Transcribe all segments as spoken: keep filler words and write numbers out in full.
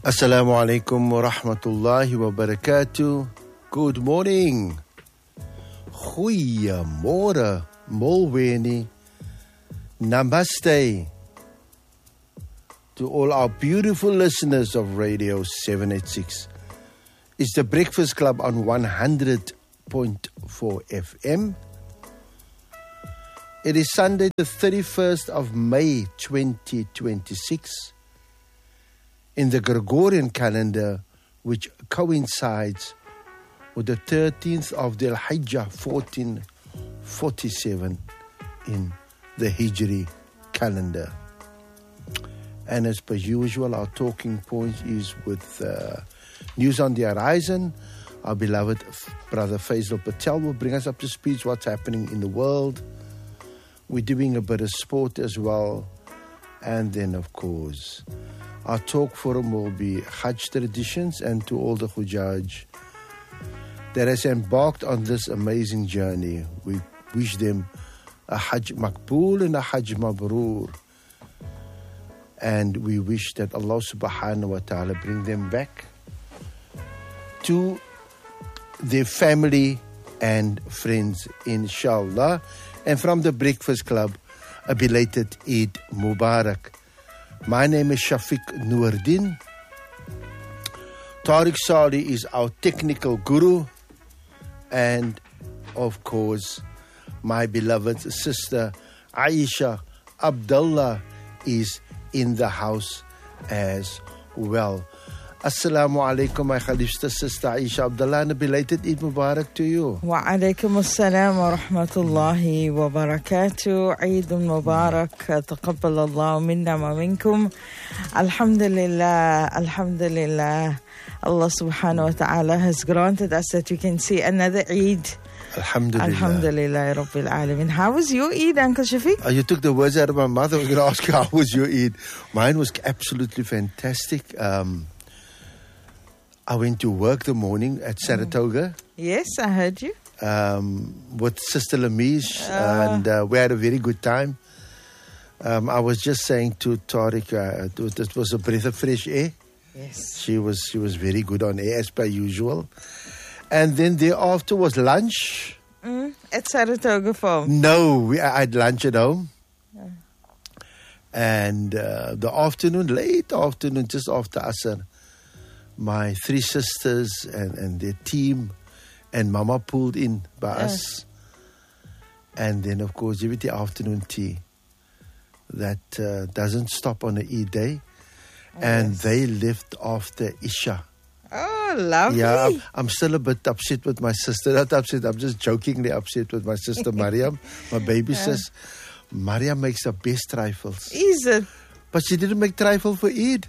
Assalamu alaikum wa rahmatullahi wa barakatuh. Good morning. Goeiemorgen, Molweni. Namaste to all our beautiful listeners of Radio seven eighty-six. It's the Breakfast Club on one hundred point four F M. It is Sunday, the thirty-first of May, twenty twenty-six. In the Gregorian calendar, which coincides with the thirteenth of Dhul Hijjah, fourteen forty-seven in the Hijri calendar. And as per usual, our talking point is with uh, news on the horizon. Our beloved brother Faisal Patel will bring us up to speed what's happening in the world. We're doing a bit of sport as well. And then, of course, our talk forum will be Hajj traditions, and to all the Hujjaj that has embarked on this amazing journey, we wish them a Hajj Makbool and a Hajj Mabroor. And we wish that Allah subhanahu wa ta'ala bring them back to their family and friends, inshallah. And from the Breakfast Club, a belated Eid Mubarak. My name is Shafiq Noordin. Tariq Sari is our technical guru. And, of course, my beloved sister Aisha Abdullah is in the house as well. Assalamu alaikum, my geliefde sister Aisha Abdullah, and a belated Eid Mubarak to you. Wa alaikum assalam wa rahmatullahi wa barakatuh. Eid Mubarak. Taqabbal Allah minna wa minkum. Alhamdulillah, alhamdulillah. Allah subhanahu wa ta'ala has granted us that we can see another Eid. Alhamdulillah. Alhamdulillah Rabbil Alameen. How was your Eid, Uncle Shafiq? Oh, you took the words out of my mouth. I was going to ask you, how was your Eid? Mine was absolutely fantastic. Um, I went to work the morning at Saratoga. Yes, I heard you. Um, with Sister Lamish, Uh. and uh, we had a very good time. Um, I was just saying to Tariq, uh, it was a breath of fresh air. Yes. She was she was very good on air as per usual. And then thereafter was lunch. Mm, at Saratoga Farm. No, we, I had lunch at home. Yeah. And uh, the afternoon, late afternoon, just after Asr, my three sisters and, and their team and Mama pulled in by yeah. us. And then, of course, every day afternoon tea. That uh, doesn't stop on an Eid day. Oh, and yes. They left after Isha. Oh, lovely. Yeah, I'm, I'm still a bit upset with my sister. Not upset, I'm just jokingly upset with my sister Mariam, my baby yeah. sis. Mariam makes the best trifles. Is it? But she didn't make trifle for Eid.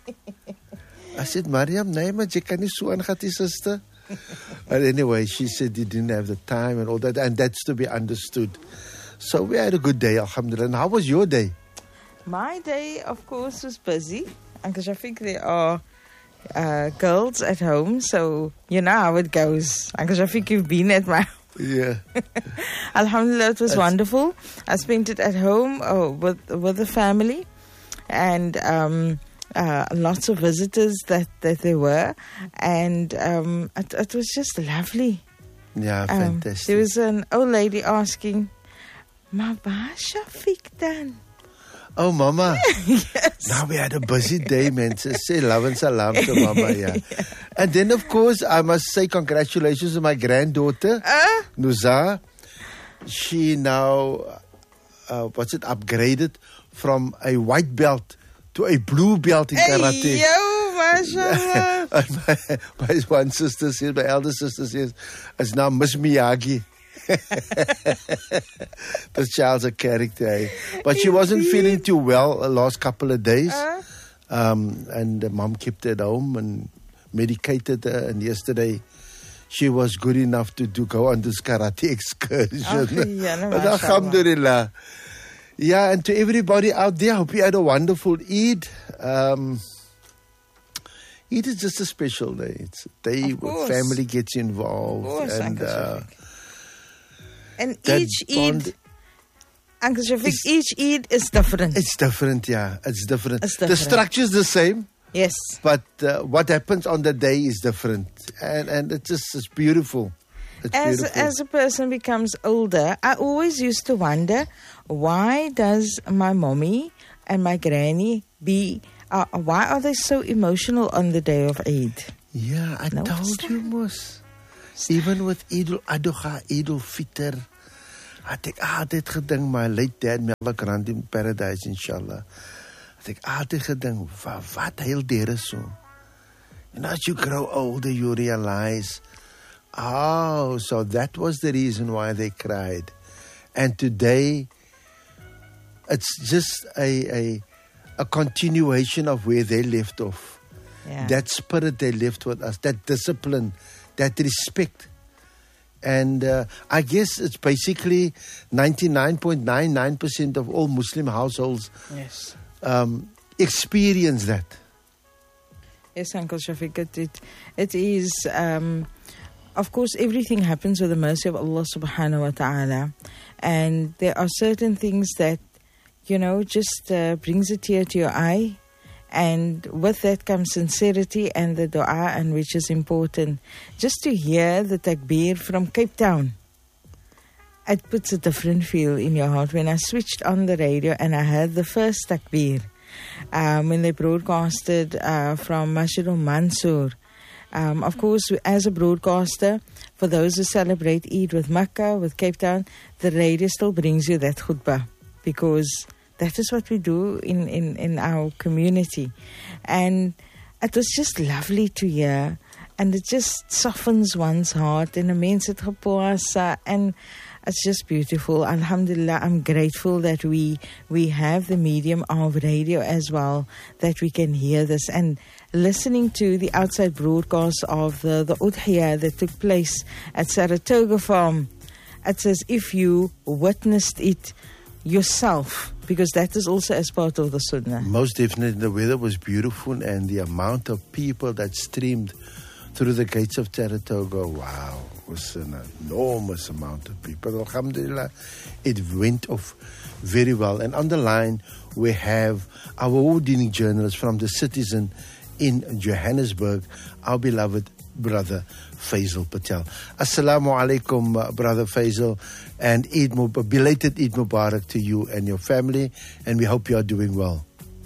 I said, Mariam, nee, maar jy kan nie so aangaan die sister. But anyway, she said he didn't have the time and all that, and that's to be understood. So we had a good day, alhamdulillah. And how was your day? My day, of course, was busy. Uncle Shafiq, there are uh, girls at home, so you know how it goes. Uncle Shafiq, you've been at my Yeah. Alhamdulillah, it was That's wonderful. I spent it at home oh, with with the family, and um, uh, lots of visitors that, that there were, and um, it, it was just lovely. Yeah, Um, fantastic. there was an old lady asking, "Ma ba Shafiq dan?" Oh, Mama. Yes. Now we had a busy day, man. So say love and salam to Mama, yeah. Yeah. And then, of course, I must say congratulations to my granddaughter, Uh, Nuza. She now, uh, what's it, upgraded from a white belt to a blue belt in karate. Hey, yo, mashallah. And my, my one sister says, my elder sister says, it's now Miss Miyagi. This child's a character, eh? But she wasn't feeling too well the last couple of days. Uh, Um, and the mom kept her at home and medicated her. And yesterday, she was good enough to do go on this karate excursion. Oh, yeah, no, But mashallah. alhamdulillah. Yeah, and to everybody out there, hope you had a wonderful Eid. Um, Eid is just a special day. It's a day Of where course. family gets involved. Of course, and Uncle uh, Shafiq. And that each bond- Eid, Uncle Shafiq, It's- each Eid is different. It's different, yeah. It's different. It's The different. structure's the same, Yes. But uh, what happens on the day is different. And and it's just it's beautiful. It's As, beautiful. as a person becomes older, I always used to wonder, why does my mommy and my granny be, uh, why are they so emotional on the day of Eid? Yeah, I No, told it's you, not. Mos. Even with Eid al-Adha, Eid al-Fitr, had ek altyd gedink, my late dad, may Allah grant him paradise, inshallah. Had ek altyd gedink, wat, wat heel dere so? And as you grow older, you realize, oh, so that was the reason why they cried. And today, it's just a, a, a continuation of where they left off. Yeah. That spirit they left with us, that discipline, that respect. And uh, I guess it's basically ninety-nine point nine nine percent of all Muslim households Yes. um, experience that. Yes, Uncle Shafiq, it, it, it is, um, of course, everything happens with the mercy of Allah subhanahu wa ta'ala. And there are certain things that, you know, just uh, brings a tear to your eye. And with that comes sincerity and the dua, and which is important. Just to hear the takbir from Cape Town, it puts a different feel in your heart. When I switched on the radio and I heard the first takbir, um, when they broadcasted uh, from Masjid al-Mansur, um, of course, as a broadcaster, for those who celebrate Eid with Makkah, with Cape Town, the radio still brings you that khutbah, because that is what we do in, in, in our community. And it was just lovely to hear. And it just softens one's heart. And mense het gepoasa. And it's just beautiful. Alhamdulillah, I'm grateful that we we have the medium of radio as well, that we can hear this. And listening to the outside broadcast of the, the Udhiyah that took place at Saratoga Farm, it's as if you witnessed it yourself, because that is also as part of the sunnah. Most definitely, the weather was beautiful, and the amount of people that streamed through the gates of Saratoga, wow, was an enormous amount of people. Alhamdulillah, it went off very well. And on the line, we have our award-winning journalist from the Citizen in Johannesburg, our beloved brother Faisal Patel. Assalamu alaikum, uh, brother Faisal, and Eid Mub- belated Eid Mubarak to you and your family, and we hope you are doing well.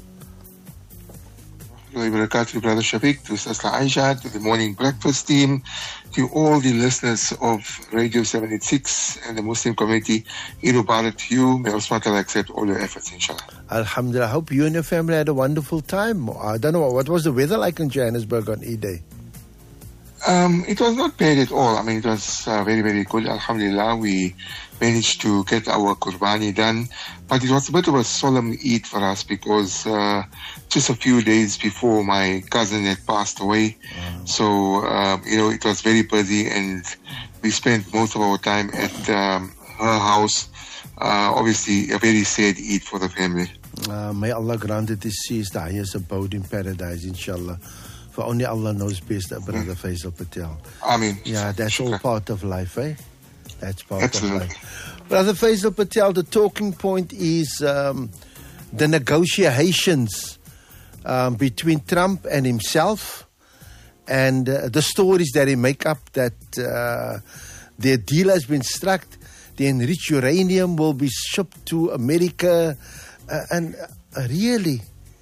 Barakatuh, Brother Shafiq, to Sister Aisha, to the morning breakfast team, to all the listeners of Radio seven eighty-six and the Muslim community. Eid Mubarak to you. May Allah subhanahu wa ta'ala accept all your efforts, inshallah. Alhamdulillah. I hope you and your family had a wonderful time. I don't know, what was the weather like in Johannesburg on Eid Day? Um, it was not bad at all. I mean, it was uh, very, very good. Alhamdulillah, we managed to get our Qurbani done. But it was a bit of a solemn Eid for us, because uh, just a few days before my cousin had passed away. Wow. So, uh, you know, it was very busy, and we spent most of our time at um, her house. Uh, obviously, a very sad Eid for the family. Uh, may Allah grant it is sees the highest abode in paradise, inshallah. For only Allah knows best, uh, Brother mm. Faisal Patel. I mean, yeah, that's all part of life, eh? That's part Absolutely. of life. Brother Faisal Patel, the talking point is um, the negotiations um, between Trump and himself, and uh, the stories that he make up that uh, their deal has been struck. The enriched uranium will be shipped to America, uh, and uh, really,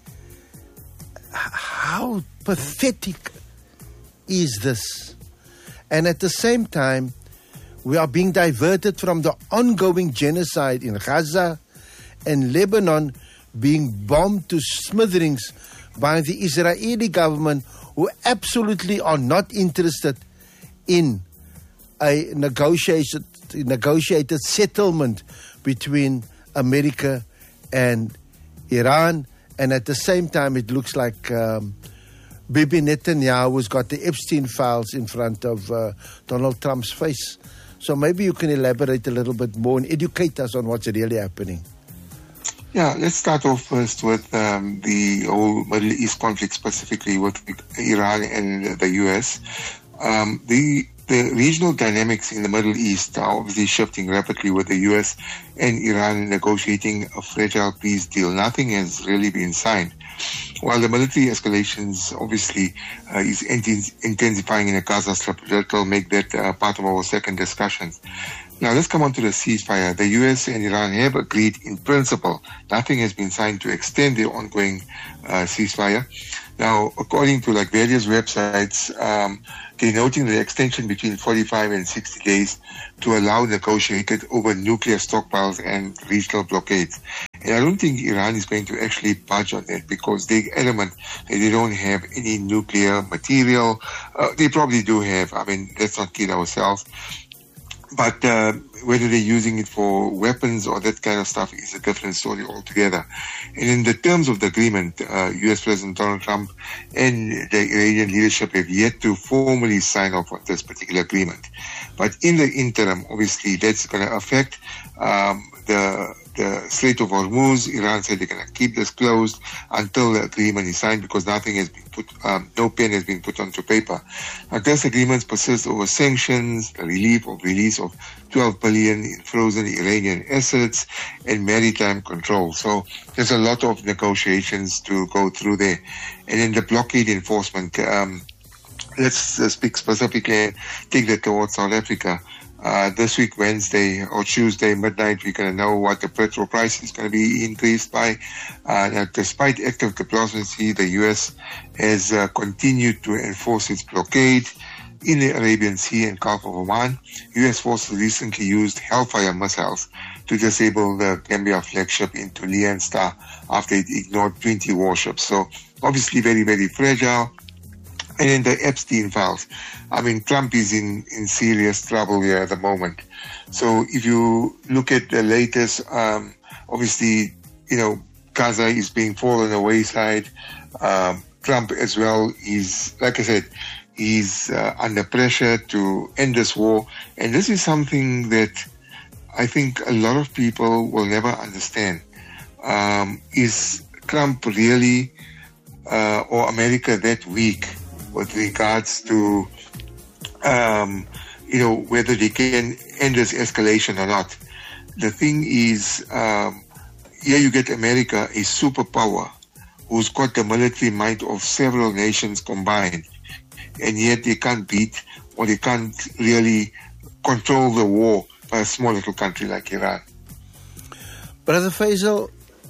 how pathetic is this? And at the same time, we are being diverted from the ongoing genocide in Gaza and Lebanon being bombed to smithereens by the Israeli government, who absolutely are not interested in a negotiated, negotiated settlement between America and Iran. And at the same time, it looks like um, Bibi Netanyahu has got the Epstein files in front of uh, Donald Trump's face. So maybe you can elaborate a little bit more and educate us on what's really happening. Yeah, let's start off first with um, the whole Middle East conflict, specifically with Iran and the U S. Um, the the regional dynamics in the Middle East are obviously shifting rapidly with the U S and Iran negotiating a fragile peace deal. Nothing has really been signed. While the military escalations obviously uh, is intensifying in the Gaza Strip, that will make that uh, part of our second discussion. Now let's come on to the ceasefire. The U S and Iran have agreed in principle. Nothing has been signed to extend the ongoing uh, ceasefire. Now, according to like various websites, um, they're noting the extension between forty-five and sixty days to allow negotiated over nuclear stockpiles and regional blockades. And I don't think Iran is going to actually budge on that because they're adamant that they don't have any nuclear material. Uh, they probably do have. I mean, let's not kid ourselves. But uh, whether they're using it for weapons or that kind of stuff is a different story altogether. And in the terms of the agreement, uh, U S President Donald Trump and the Iranian leadership have yet to formally sign off on this particular agreement. But in the interim, obviously, that's going to affect um, the the Strait of Hormuz. Iran said they're going to keep this closed until the agreement is signed because nothing has been put, um, no pen has been put onto paper. Now, this agreement persists over sanctions, the relief of release of twelve billion in frozen Iranian assets, and maritime control. So there's a lot of negotiations to go through there. And then the blockade enforcement. Um, let's uh, speak specifically, take that towards South Africa. Uh, this week, Wednesday or Tuesday, midnight, we're going to know what the petrol price is going to be increased by. Uh, now, despite active diplomacy, the U S has uh, continued to enforce its blockade in the Arabian Sea and Gulf of Oman. U S forces recently used Hellfire missiles to disable the Gambia flagship into Lian Star after it ignored twenty warships. So, obviously, very, very fragile. And in the Epstein files, I mean, Trump is in, in serious trouble here at the moment. So if you look at the latest, um, obviously, you know, Gaza is being fallen the wayside. Um, Trump as well is, like I said, he's uh, under pressure to end this war. And this is something that I think a lot of people will never understand. Um, is Trump really, uh, or America that weak with regards to, um, you know, whether they can end this escalation or not? The thing is, um, here you get America, a superpower, who's got the military might of several nations combined, and yet they can't beat or they can't really control the war by a small little country like Iran. Brother Faisal,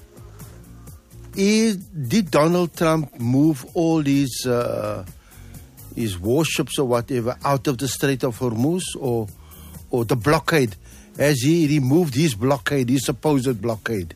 is, did Donald Trump move all these uh, his warships or whatever out of the Strait of Hormuz, or or the blockade? Has he removed his blockade, his supposed blockade?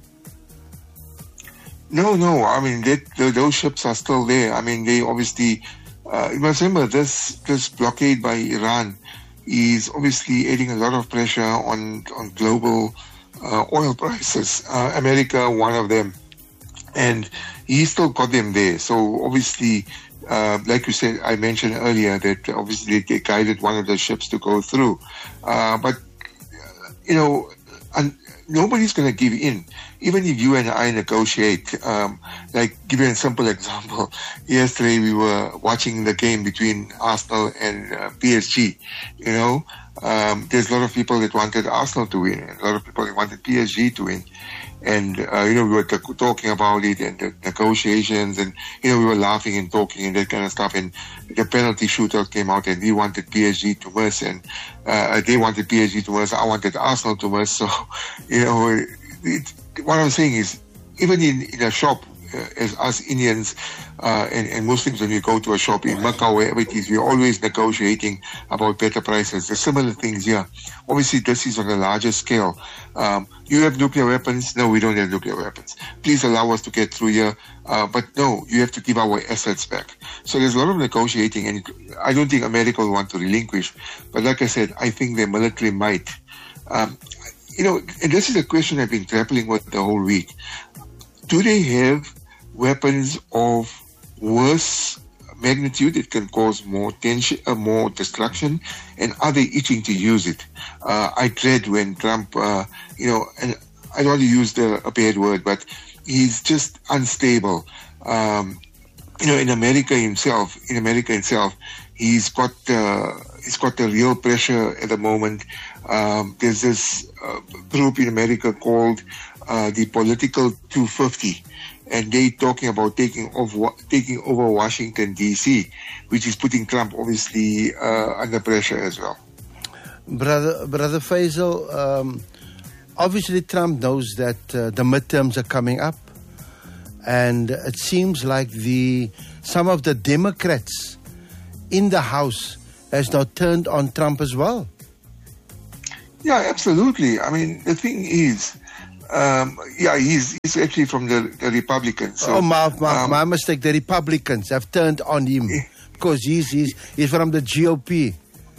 No, no. I mean, that, those ships are still there. I mean, they obviously, uh, you must remember, this, this blockade by Iran is obviously adding a lot of pressure on, on global uh, oil prices. Uh, America, one of them. And he still got them there. So obviously, uh, like you said, I mentioned earlier that obviously they guided one of the ships to go through. Uh, but, you know, and nobody's going to give in. Even if you and I negotiate, um, like, give you a simple example. Yesterday we were watching the game between Arsenal and uh, P S G. You know, um, there's a lot of people that wanted Arsenal to win, and a lot of people that wanted P S G to win. And, uh, you know, we were t- talking about it and the negotiations, and, you know, we were laughing and talking and that kind of stuff. And the penalty shootout came out, and we wanted P S G to miss, and uh, they wanted P S G to miss. I wanted Arsenal to miss. So, you know, it, it, what I'm saying is, even in, in a shop, uh, as us Indians uh, and, and Muslims, when we go to a shop in Makkah, wherever it is, we're always negotiating about better prices. There's similar things here. Obviously, this is on a larger scale. Um, you have nuclear weapons? No, we don't have nuclear weapons. Please allow us to get through here. Uh, but no, you have to give our assets back. So there's a lot of negotiating, and I don't think America will want to relinquish. But like I said, I think their military might. Um, you know, and this is a question I've been grappling with the whole week. Do they have weapons of worse magnitude that can cause more tension, uh, more destruction, and are they itching to use it? Uh, I dread when Trump, uh, you know, and I don't want to use the, a bad word, but he's just unstable. Um, you know, in America himself, in America itself, he's got uh, he's got a real pressure at the moment. Um, there's this uh, group in America called uh, the Political two fifty, and they talking about taking over taking over Washington D C, which is putting Trump obviously uh, under pressure as well. Brother, Brother Faisal, um, obviously Trump knows that uh, the midterms are coming up, and it seems like the some of the Democrats in the House has now turned on Trump as well. Yeah, absolutely. I mean, the thing is, um, yeah, he's, he's actually from the, the Republicans. So, oh, my, my, um, my mistake. The Republicans have turned on him yeah. because he's, he's, he's from the G O P.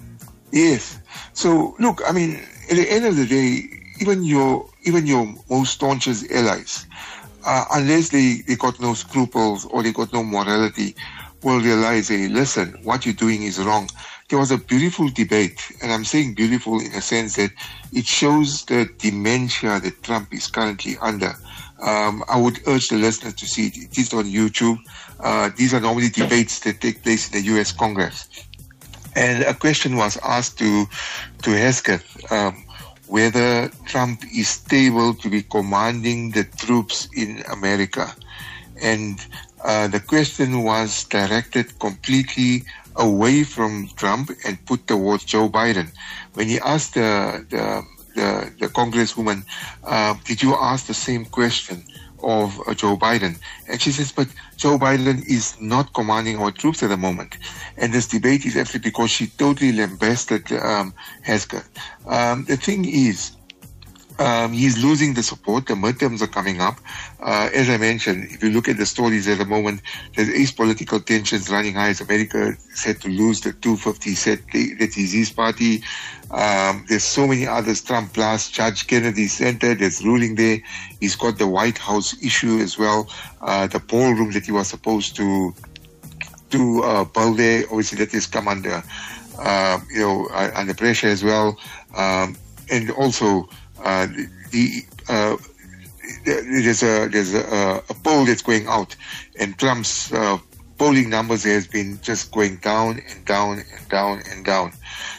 Yes. So, look, I mean, at the end of the day, even your even your most staunchest allies, uh, unless they, they got no scruples or they got no morality, will realize, hey, listen, what you're doing is wrong. There was a beautiful debate, and I'm saying beautiful in a sense that it shows the dementia that Trump is currently under. Um, I would urge the listeners to see it. It is on YouTube. Uh, these are normally debates that take place in the U S Congress. And a question was asked to, to Hesketh, um, whether Trump is stable to be commanding the troops in America. And uh, the question was directed completely away from Trump and put towards Joe Biden. When he asked the the, the, the Congresswoman, uh, did you ask the same question of uh, Joe Biden? And she says, but Joe Biden is not commanding our troops at the moment. And this debate is actually because she totally lambasted um, Hesketh. Um, the thing is, Um, he's losing the support. The midterms are coming up. Uh, as I mentioned, if you look at the stories at the moment, there's ace political tensions running high. As America set to lose the two fifty set that is his party. Um, there's so many others. Trump plus Judge Kennedy Center that's ruling there. He's got the White House issue as well. Uh, the ballroom that he was supposed to to uh, build there, obviously that has come under uh, you know uh, under pressure as well. Um, and also. Uh, the, the uh, there's a there's a, a poll that's going out, and Trump's uh, polling numbers has been just going down and down and down and down.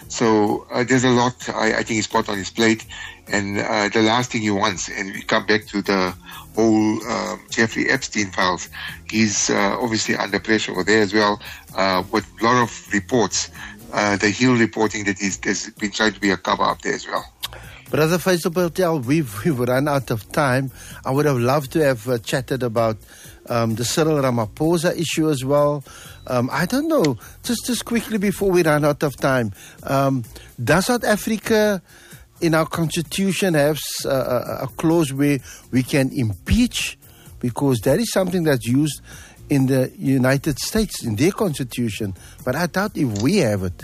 So uh, there's a lot I, I think he's got on his plate, and uh, the last thing he wants, and we come back to the whole uh, Jeffrey Epstein files. He's uh, obviously under pressure over there as well, uh, with a lot of reports. Uh, the Hill reporting that he's, there's been trying to be a cover up there as well. Brother Faisal Patel, we've, we've run out of time. I would have loved to have uh, chatted about um, the Cyril Ramaphosa issue as well. Um, I don't know, just, just quickly before we run out of time, um, does South Africa in our constitution have uh, a, a clause where we can impeach? Because that is something that's used in the United States, in their constitution. But I doubt if we have it.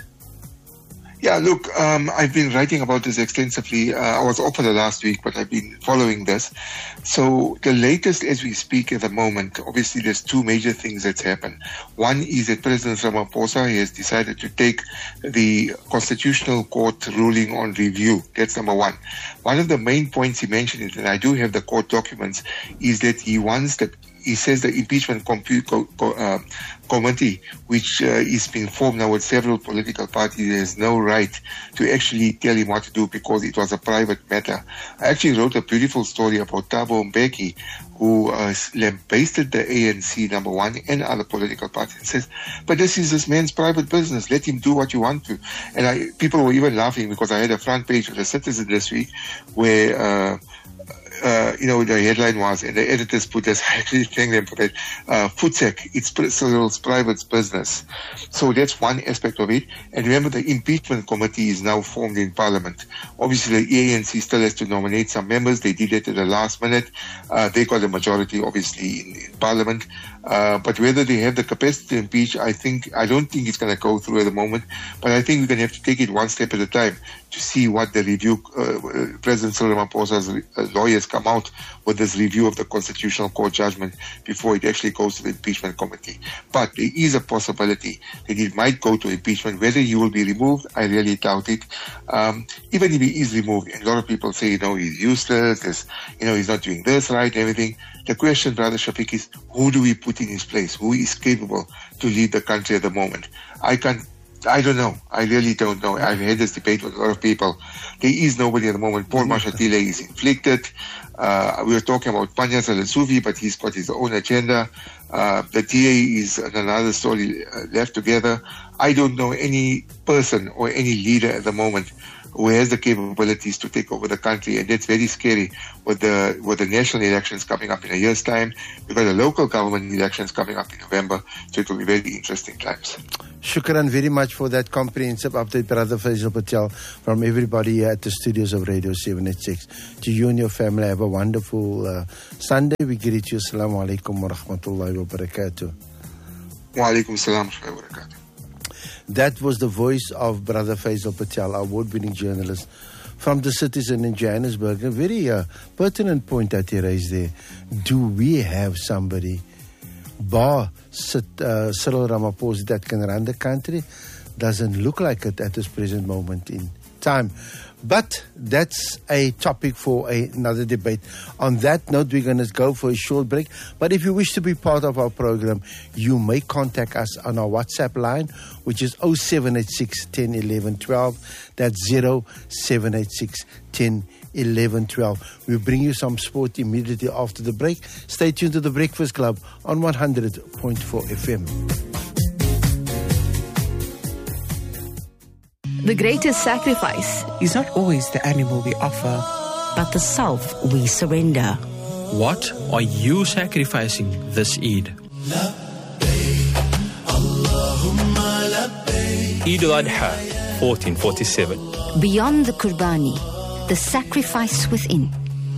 Yeah, look, um, I've been writing about this extensively. Uh, I was off for the last week, but I've been following this. So the latest as we speak at the moment, obviously there's two major things that's happened. One is that President Ramaphosa has decided to take the Constitutional Court ruling on review. That's number one. One of the main points he mentioned, and I do have the court documents, is that he wants that he says the impeachment compu- co- co- uh, committee, which uh, is being formed now with several political parties, has no right to actually tell him what to do because it was a private matter. I actually wrote a beautiful story about Thabo Mbeki, who uh, lambasted the A N C, number one, and other political parties, and says, but this is this man's private business. Let him do what you want to. And I, people were even laughing because I had a front page of the Citizen this week where uh, Uh, you know, the headline was, and the editors put this, I actually thank them for that, uh, Futsek, it's Cyril's private business. So that's one aspect of it. And remember, the impeachment committee is now formed in Parliament. Obviously, the A N C still has to nominate some members. They did it at the last minute. Uh, they got a majority, obviously, in, in Parliament. Uh, but whether they have the capacity to impeach, I think, I don't think it's going to go through at the moment. But I think we're going to have to take it one step at a time to see what the review, uh, President Cyril Ramaphosa's uh, lawyers come come out with this review of the Constitutional Court judgment before it actually goes to the impeachment committee. But there is a possibility that it might go to impeachment. Whether he will be removed, I really doubt it. Um, even if he is removed, and a lot of people say, you know, he's useless, there's, you know, he's not doing this right and everything. The question, Brother Shafiq, is who do we put in his place? Who is capable to lead the country at the moment? I can't I don't know. I really don't know. I've had this debate with a lot of people. There is nobody at the moment. Paul Mashatile is inflicted. Uh, we were talking about Panjas Al-Sufi, but he's got his own agenda. Uh, the T A is another story uh, left together. I don't know any person or any leader at the moment who has the capabilities to take over the country, and that's very scary with the with the national elections coming up in a year's time. We've got the local government elections coming up in November, so it will be very interesting times. Shukran very much for that comprehensive update, Brother Faisal Patel, from everybody here at the studios of Radio seven eighty-six. To you and your family, have a wonderful uh, Sunday. We greet you. Assalamu alaikum wa rahmatullahi wa barakatuh. Wa alaikum salam wa barakatuh. That was the voice of Brother Faisal Patel, award-winning journalist from the Citizen in Johannesburg. A very uh, pertinent point that he raised there. Do we have somebody, bar uh, Cyril Ramaphosa, that can run the country? Doesn't look like it at this present moment in time. But that's a topic for a, another debate. On that note, we're going to go for a short break. But if you wish to be part of our program, you may contact us on our WhatsApp line, which is oh seven eight six, one oh, eleven, twelve. That's oh seven eight six, one oh, eleven, twelve. We'll bring you some sport immediately after the break. Stay tuned to The Breakfast Club on one hundred point four F M. The greatest sacrifice is not always the animal we offer, but the self we surrender. What are you sacrificing this Eid? Eid al-Adha, fourteen forty-seven. Beyond the Qurbani, the sacrifice within.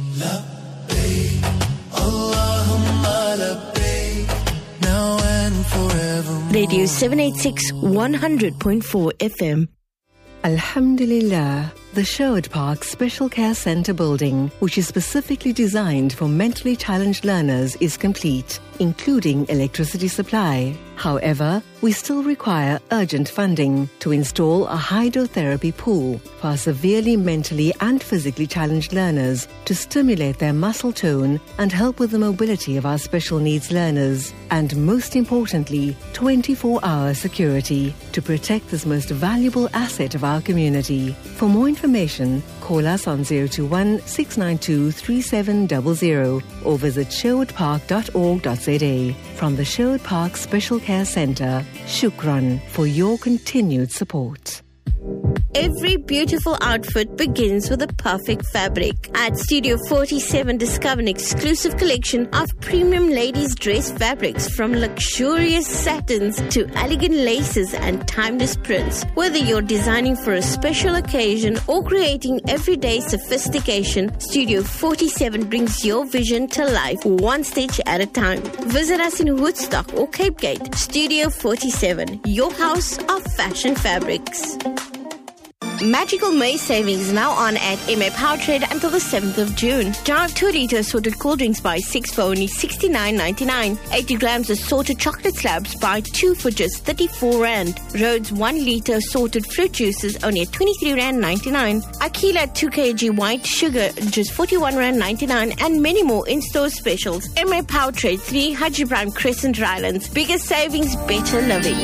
Radio seven eighty-six, one hundred point four F M. Alhamdulillah, the Sherwood Park Special Care Centre building, which is specifically designed for mentally challenged learners, is complete, including electricity supply. However, we still require urgent funding to install a hydrotherapy pool for severely mentally and physically challenged learners to stimulate their muscle tone and help with the mobility of our special needs learners. And most importantly, twenty-four hour security to protect this most valuable asset of our community. For more information, call us on zero two one, six nine two, three seven zero zero or visit sherwood park dot org dot z a. From the Sherwood Park Special Care Centre, shukran for your continued support. Every beautiful outfit begins with a perfect fabric. At Studio forty-seven, discover an exclusive collection of premium ladies' dress fabrics, from luxurious satins to elegant laces and timeless prints. Whether you're designing for a special occasion or creating everyday sophistication, Studio forty-seven brings your vision to life, one stitch at a time. Visit us in Woodstock or Cape Gate. Studio forty-seven, your house of fashion fabrics. Magical May savings is now on at M A Power Trade until the seventh of June. Drive two litre assorted cool drinks by six for only sixty-nine ninety-nine. eighty grams assorted chocolate slabs by two for just thirty-four rand. Rhodes one litre assorted fruit juices only at twenty-three rand ninety-nine. Aquila two kilograms white sugar just forty-one rand ninety-nine, and many more in-store specials. M A Power Trade, three Haji Ibrahim Crescent, Rylands. Bigger savings, better living.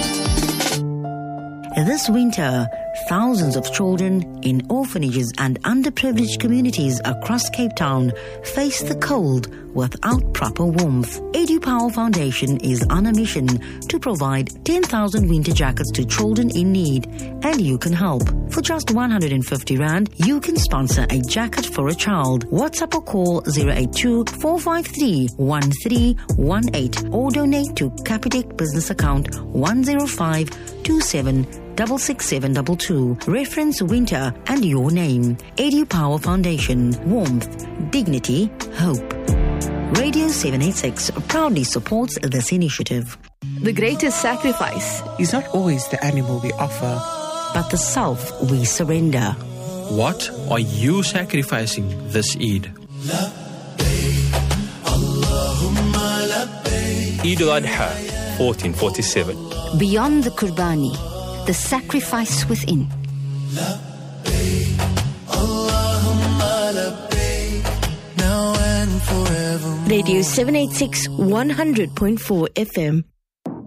This winter, thousands of children in orphanages and underprivileged communities across Cape Town face the cold without proper warmth. EduPower Foundation is on a mission to provide ten thousand winter jackets to children in need, and you can help. For just one hundred fifty rand, you can sponsor a jacket for a child. WhatsApp or call zero eight two, four five three, one three one eight or donate to Capitec business account one zero five two seven double six seven double two. Reference winter and your name. EduPower Foundation. Warmth, dignity, hope. Radio seven eighty-six proudly supports this initiative. The greatest sacrifice is not always the animal we offer, but the self we surrender. What are you sacrificing this Eid? Eid al-Adha, fourteen forty-seven. Beyond the Qurbani, the sacrifice within. Radio seven eighty-six, one hundred point four F M.